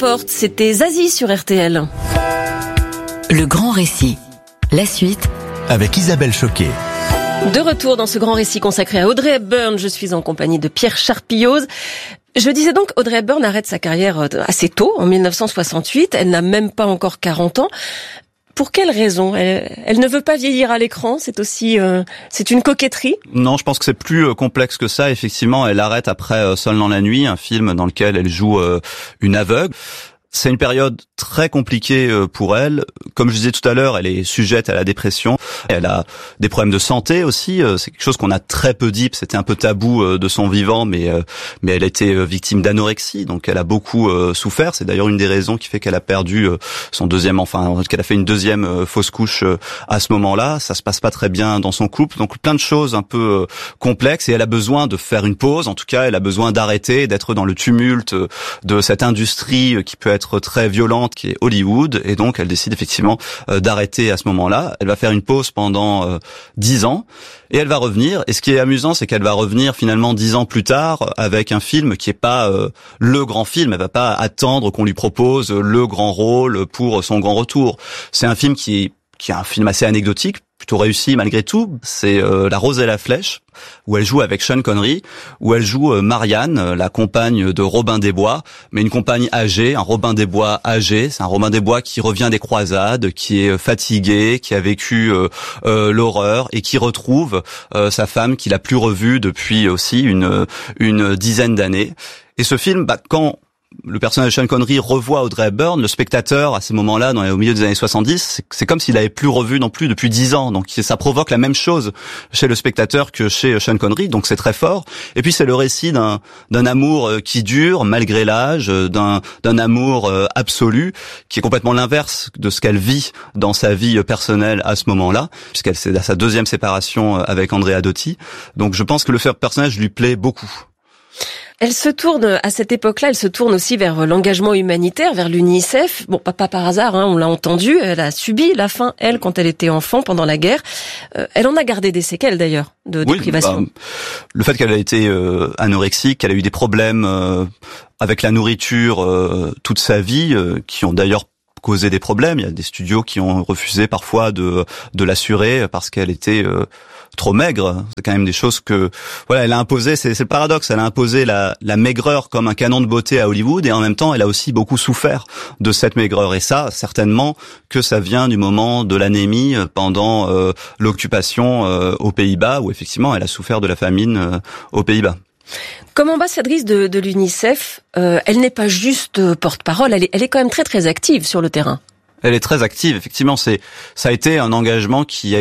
importe, c'était Zazie sur RTL. Le grand récit. La suite avec Isabelle Choquet. De retour dans ce grand récit consacré à Audrey Hepburn, je suis en compagnie de Pierre Charpilloz. Je disais donc, Audrey Hepburn arrête sa carrière assez tôt, en 1968. Elle n'a même pas encore 40 ans. Pour quelle raison ? Elle ne veut pas vieillir à l'écran, c'est aussi c'est une coquetterie ? Non, je pense que c'est plus complexe que ça. Effectivement, elle arrête après Seul dans la nuit, un film dans lequel elle joue une aveugle. C'est une période très compliquée pour elle. Comme je disais tout à l'heure, elle est sujette à la dépression. Elle a des problèmes de santé aussi. C'est quelque chose qu'on a très peu dit. C'était un peu tabou de son vivant, mais elle était victime d'anorexie, donc elle a beaucoup souffert. C'est d'ailleurs une des raisons qui fait qu'elle a perdu son deuxième enfant, qu'elle a fait une deuxième fausse couche à ce moment-là. Ça se passe pas très bien dans son couple, donc plein de choses un peu complexes. Et elle a besoin de faire une pause. En tout cas, elle a besoin d'arrêter, d'être dans le tumulte de cette industrie qui peut être très violente, qui est Hollywood, et donc elle décide effectivement d'arrêter à ce moment-là. Elle va faire une pause pendant 10 ans, et elle va revenir. Et ce qui est amusant, c'est qu'elle va revenir finalement 10 ans plus tard avec un film qui est pas le grand film. Elle va pas attendre qu'on lui propose le grand rôle pour son grand retour. C'est un film qui est un film assez anecdotique, plutôt réussi malgré tout. C'est La Rose et la Flèche, où elle joue avec Sean Connery, où elle joue Marianne, la compagne de Robin des Bois, mais une compagne âgée, un Robin des Bois âgé. C'est un Robin des Bois qui revient des croisades, qui est fatigué, qui a vécu l'horreur et qui retrouve sa femme qu'il a plus revue depuis aussi une dizaine d'années. Et ce film, quand le personnage de Sean Connery revoit Audrey Hepburn, le spectateur, à ce moment-là, au milieu des années 70, c'est comme s'il l'avait plus revu non plus depuis 10 ans. Donc ça provoque la même chose chez le spectateur que chez Sean Connery, donc c'est très fort. Et puis c'est le récit d'un amour qui dure malgré l'âge, d'un amour absolu, qui est complètement l'inverse de ce qu'elle vit dans sa vie personnelle à ce moment-là, puisqu'elle c'est à sa deuxième séparation avec Andrea Dotti. Donc je pense que le personnage lui plaît beaucoup. Elle se tourne, à cette époque-là, elle se tourne aussi vers l'engagement humanitaire, vers l'UNICEF. Bon, pas par hasard, on l'a entendu, elle a subi la faim, elle, quand elle était enfant, pendant la guerre. Elle en a gardé des séquelles, d'ailleurs, de déprivation. Le fait qu'elle a été anorexique, qu'elle a eu des problèmes avec la nourriture toute sa vie, qui ont d'ailleurs causé des problèmes. Il y a des studios qui ont refusé parfois de l'assurer parce qu'elle était trop maigre. C'est quand même des choses que elle a imposé, c'est le paradoxe, elle a imposé la maigreur comme un canon de beauté à Hollywood, et en même temps elle a aussi beaucoup souffert de cette maigreur, et ça certainement que ça vient du moment de l'anémie pendant l'occupation aux Pays-Bas, où effectivement elle a souffert de la famine aux Pays-Bas. Comme ambassadrice de l'UNICEF, elle n'est pas juste porte-parole, elle est quand même très très active sur le terrain. Elle est très active, effectivement. Ça a été un engagement qui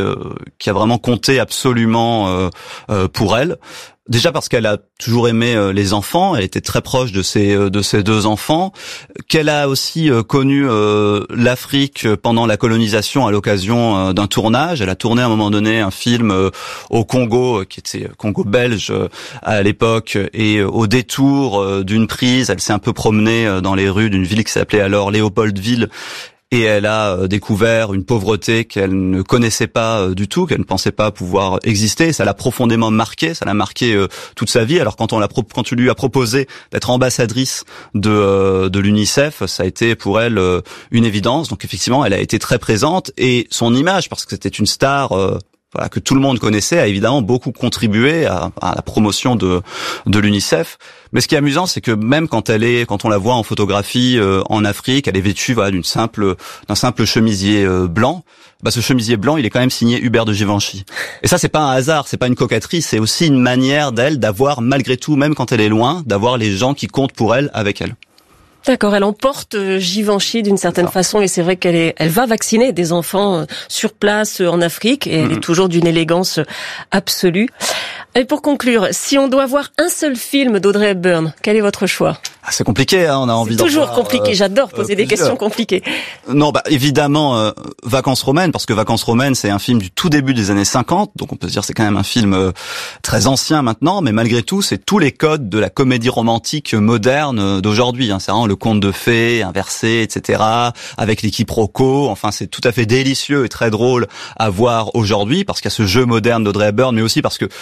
a vraiment compté absolument pour elle. Déjà parce qu'elle a toujours aimé les enfants, elle était très proche de ses deux enfants, qu'elle a aussi connu l'Afrique pendant la colonisation à l'occasion d'un tournage. Elle a tourné à un moment donné un film au Congo, qui était Congo belge à l'époque, et au détour d'une prise, elle s'est un peu promenée dans les rues d'une ville qui s'appelait alors Léopoldville. Et elle a découvert une pauvreté qu'elle ne connaissait pas du tout, qu'elle ne pensait pas pouvoir exister. Ça l'a profondément marqué, ça l'a marqué toute sa vie. Alors quand on lui a proposé d'être ambassadrice de l'UNICEF, ça a été pour elle une évidence. Donc effectivement, elle a été très présente, et son image, parce que c'était une star que tout le monde connaissait, a évidemment beaucoup contribué à la promotion de l'UNICEF. Mais ce qui est amusant, c'est que même quand on la voit en photographie en Afrique, elle est vêtue d'un simple chemisier blanc. Ce chemisier blanc, il est quand même signé Hubert de Givenchy. Et ça, c'est pas un hasard, c'est pas une coquetterie, c'est aussi une manière d'elle d'avoir, malgré tout, même quand elle est loin, d'avoir les gens qui comptent pour elle avec elle. D'accord, elle emporte Givenchy d'une certaine façon, et c'est vrai elle va vacciner des enfants sur place en Afrique, et elle est toujours d'une élégance absolue. Et pour conclure, si on doit voir un seul film d'Audrey Hepburn, quel est votre choix ? C'est compliqué, on a envie d'en voir. C'est toujours compliqué, j'adore poser des questions compliquées. Non, évidemment, Vacances romaines, parce que Vacances romaines, c'est un film du tout début des années 50, donc on peut se dire c'est quand même un film très ancien maintenant, mais malgré tout, c'est tous les codes de la comédie romantique moderne d'aujourd'hui. C'est vraiment le conte de fées, inversé, etc., avec les quiproquos. Enfin, c'est tout à fait délicieux et très drôle à voir aujourd'hui, parce qu'il y a ce jeu moderne d'Audrey Hepburn, mais aussi parce que il y a ce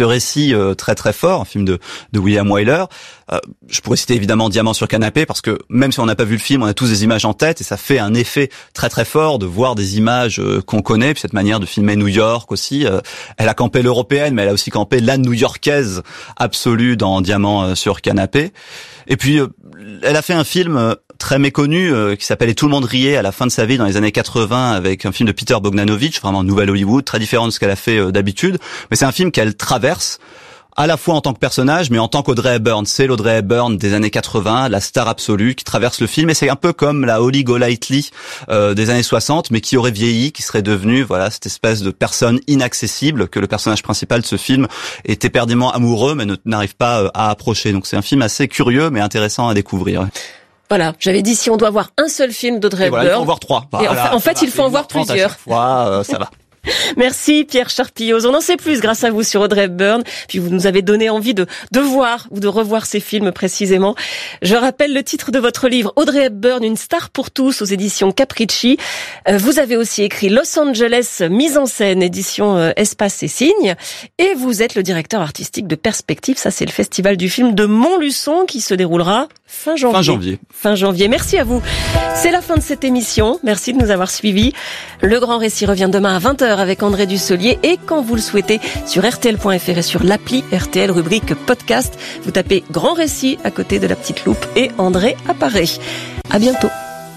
récit très très fort, un film de William Wyler. Je pourrais citer évidemment Diamant sur canapé, parce que même si on n'a pas vu le film, on a tous des images en tête, et ça fait un effet très très fort de voir des images qu'on connaît, puis cette manière de filmer New York aussi. Elle a campé l'européenne, mais elle a aussi campé la new-yorkaise absolue dans Diamant sur canapé. Et puis, elle a fait un film très méconnu qui s'appelle « Et tout le monde riait » à la fin de sa vie dans les années 80, avec un film de Peter Bogdanovich, vraiment Nouvelle Hollywood, très différent de ce qu'elle a fait d'habitude. Mais c'est un film qu'elle traverse à la fois en tant que personnage, mais en tant qu'Audrey Hepburn. C'est l'Audrey Hepburn des années 80, la star absolue qui traverse le film, et c'est un peu comme la Holly Golightly des années 60, mais qui aurait vieilli, qui serait devenue cette espèce de personne inaccessible que le personnage principal de ce film est éperdument amoureux, mais n'arrive pas à approcher. Donc c'est un film assez curieux, mais intéressant à découvrir. Voilà, j'avais dit si on doit voir un seul film d'Audrey Hepburn. Il faut en voir 3. Et en fait, il faut en voir plusieurs. Ça va. Merci Pierre Charpilloz. On en sait plus grâce à vous sur Audrey Hepburn. Puis vous nous avez donné envie de voir ou de revoir ces films précisément. Je rappelle le titre de votre livre, Audrey Hepburn, une star pour tous, aux éditions Capricci. Vous avez aussi écrit Los Angeles, mise en scène, édition Espace et Signes. Et vous êtes le directeur artistique de Perspective. Ça, c'est le festival du film de Montluçon qui se déroulera fin janvier. Fin janvier. Merci à vous. C'est la fin de cette émission. Merci de nous avoir suivis. Le Grand Récit revient demain à 20h avec André Dussolier, et quand vous le souhaitez sur rtl.fr et sur l'appli RTL rubrique podcast, vous tapez Grand Récit à côté de la petite loupe et André apparaît. À bientôt.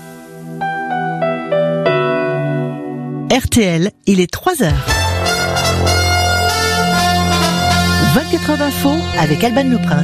RTL, il est 3h. 24 heures d'info avec Alban Le Prince.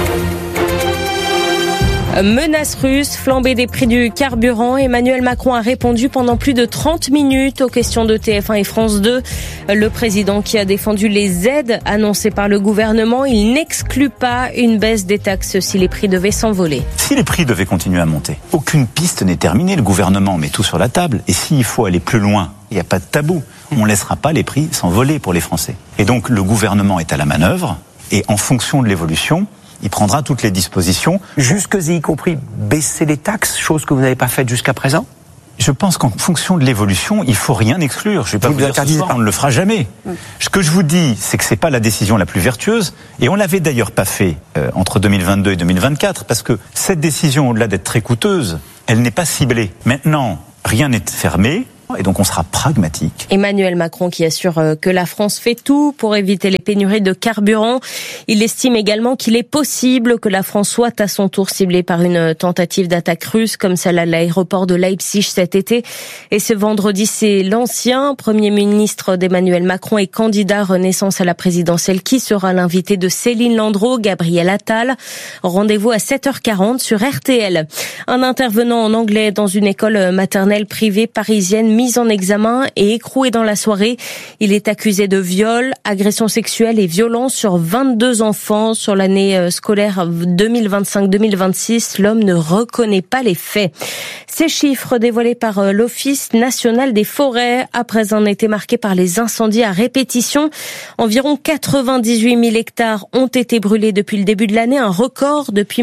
Menace russe, flambée des prix du carburant. Emmanuel Macron a répondu pendant plus de 30 minutes aux questions de TF1 et France 2. Le président qui a défendu les aides annoncées par le gouvernement, il n'exclut pas une baisse des taxes si les prix devaient s'envoler. Si les prix devaient continuer à monter, aucune piste n'est terminée. Le gouvernement met tout sur la table. Et s'il faut aller plus loin, il n'y a pas de tabou. On ne laissera pas les prix s'envoler pour les Français. Et donc le gouvernement est à la manœuvre. Et en fonction de l'évolution, il prendra toutes les dispositions. Jusque y compris baisser les taxes, chose que vous n'avez pas faite jusqu'à présent? Je pense qu'en fonction de l'évolution, il faut rien exclure. Je vais pas vous dire ce soir, on ne le fera jamais. Ce que je vous dis, c'est que c'est pas la décision la plus vertueuse, et on l'avait d'ailleurs pas fait entre 2022 et 2024, parce que cette décision, au-delà d'être très coûteuse, elle n'est pas ciblée. Maintenant, rien n'est fermé. Et donc on sera pragmatique. Emmanuel Macron qui assure que la France fait tout pour éviter les pénuries de carburant. Il estime également qu'il est possible que la France soit à son tour ciblée par une tentative d'attaque russe comme celle à l'aéroport de Leipzig cet été. Et ce vendredi, c'est l'ancien Premier ministre d'Emmanuel Macron et candidat Renaissance à la présidentielle qui sera l'invité de Céline Landreau, Gabriel Attal. Rendez-vous à 7h40 sur RTL. Un intervenant en anglais dans une école maternelle privée parisienne mis en examen et écroué dans la soirée. Il est accusé de viol, agression sexuelle et violence sur 22 enfants sur l'année scolaire 2025-2026. L'homme ne reconnaît pas les faits. Ces chiffres dévoilés par l'Office national des forêts après un été marqué par les incendies à répétition. Environ 98 000 hectares ont été brûlés depuis le début de l'année, un record depuis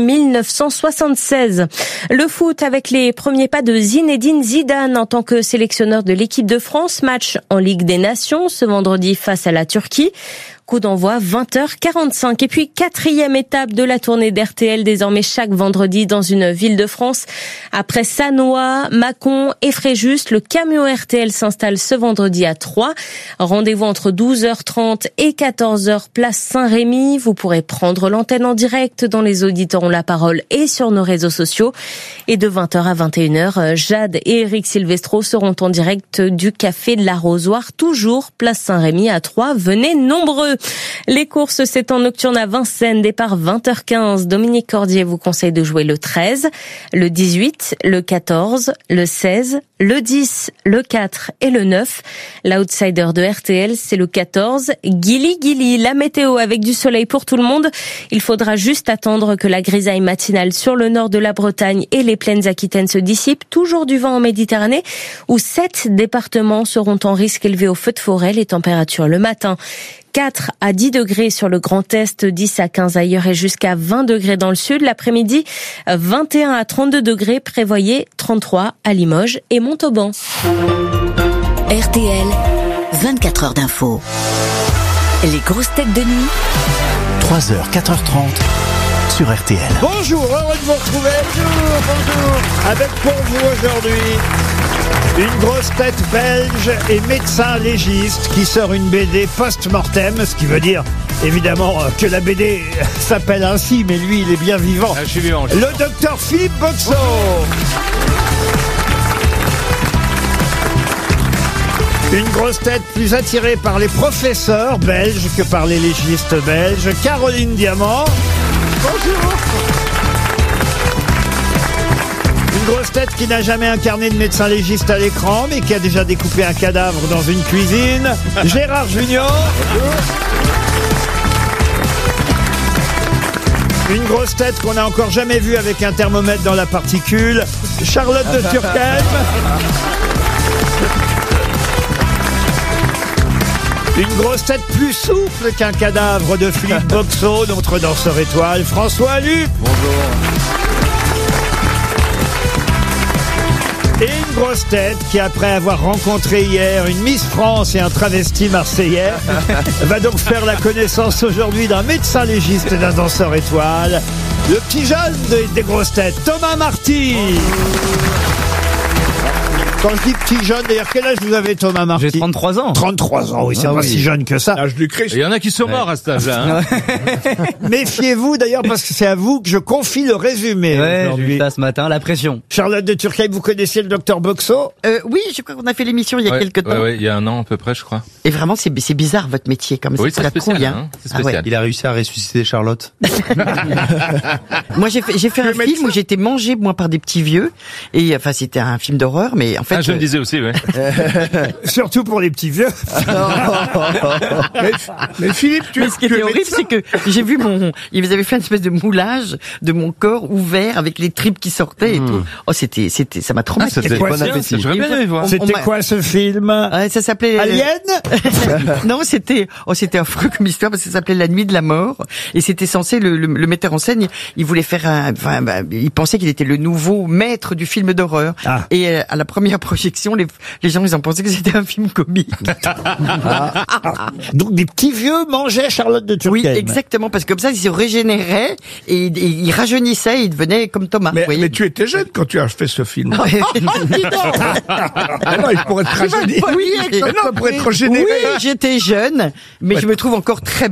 1976. Le foot avec les premiers pas de Zinedine Zidane en tant que sélectionneur de l'équipe de France, match en Ligue des Nations ce vendredi face à la Turquie. Coup d'envoi 20h45. Et puis, 4e étape de la tournée d'RTL, désormais chaque vendredi dans une ville de France. Après Sannois, Mâcon et Fréjus, le camion RTL s'installe ce vendredi à Troyes. Rendez-vous entre 12h30 et 14h, place Saint-Rémy. Vous pourrez prendre l'antenne en direct dans Les Auditeurs ont la parole et sur nos réseaux sociaux. Et de 20h à 21h, Jade et Eric Silvestro seront en direct du Café de l'Arrosoir, toujours place Saint-Rémy à Troyes. Venez nombreux. Les courses, c'est en nocturne à Vincennes, départ 20h15. Dominique Cordier vous conseille de jouer le 13, le 18, le 14, le 16, le 10, le 4 et le 9. L'outsider de RTL, c'est le 14, Gilly Gilly. La météo avec du soleil pour tout le monde. Il faudra juste attendre que la grisaille matinale sur le nord de la Bretagne et les plaines aquitaines se dissipe. Toujours du vent en Méditerranée, où 7 départements seront en risque élevé au feu de forêt. Les températures le matin, 4 à 10 degrés sur le Grand Est, 10 à 15 ailleurs et jusqu'à 20 degrés dans le sud. L'après-midi, 21 à 32 degrés, prévoyez 33 à Limoges et Montauban. RTL, 24 heures d'info. Les grosses têtes de nuit 3h, 4h30 sur RTL. Bonjour, heureux de vous retrouver. Bonjour. Avec pour vous aujourd'hui une grosse tête belge et médecin légiste qui sort une BD post-mortem, ce qui veut dire évidemment que la BD s'appelle ainsi, mais lui il est bien vivant. Je suis vivant. Le docteur Philippe Boxo. Une grosse tête plus attirée par les professeurs belges que par les légistes belges, Caroline Diamant. Bonjour. Une grosse tête qui n'a jamais incarné de médecin légiste à l'écran, mais qui a déjà découpé un cadavre dans une cuisine, Gérard Junior. Une grosse tête qu'on n'a encore jamais vue avec un thermomètre dans la particule, Charlotte de Turckheim. Une grosse tête plus souple qu'un cadavre de Philippe Boxo, notre danseur étoile, François Luc. Bonjour. Et une grosse tête qui, après avoir rencontré hier une Miss France et un travesti marseillais, va donc faire la connaissance aujourd'hui d'un médecin légiste et d'un danseur étoile, le petit jeune des grosses têtes, Thomas Marty. Quand je dis petit jeune, d'ailleurs, quel âge vous avez, Thomas Marty? J'ai 33 ans. 33 ans, oui, c'est pas si jeune que ça. L'âge du Christ. Il y en a qui sont morts à cet âge-là. Hein. Méfiez-vous, d'ailleurs, parce que c'est à vous que je confie le résumé. Ouais, j'ai aujourd'hui. vu ça ce matin, la pression. Charlotte de Turckheim, vous connaissiez le docteur Boxo? Oui, je crois qu'on a fait l'émission il y a quelques temps. Ouais, il y a un an à peu près, je crois. Et vraiment, c'est bizarre votre métier, comme Oui, c'est c'est la spécial. trouille, hein. Hein. C'est spécial. Ah ouais. Il a réussi à ressusciter Charlotte. Moi, j'ai fait un film où j'étais mangé, moi, par des petits vieux. Et enfin, c'était un film d'horreur, mais en fait. Ah, je me disais aussi, ouais. Surtout pour les petits vieux. mais Philippe, Mais ce qui était horrible, c'est que j'ai vu ils avaient fait une espèce de moulage de mon corps ouvert avec les tripes qui sortaient et tout. Oh, ça m'a traumatisé. C'était quoi, ça? J'aurais bien aimé voir. C'était quoi ce film? Ça s'appelait Alien? Non, c'était affreux comme histoire parce que ça s'appelait La Nuit de la Mort et c'était censé le metteur en scène, il voulait faire il pensait qu'il était le nouveau maître du film d'horreur. Ah. Et à la première projection, les gens ils ont pensé que c'était un film comique. Donc des petits vieux mangeaient Charlotte de Turckheim. Oui, exactement, parce que comme ça ils se régénéraient et ils rajeunissaient, ils devenaient comme Thomas. Mais tu étais jeune quand tu as fait ce film. Oh, dis donc. Ah non, il pourrait être rajeuni. Oui, Non, pour être régénéré. oui, j'étais jeune, mais je me trouve encore très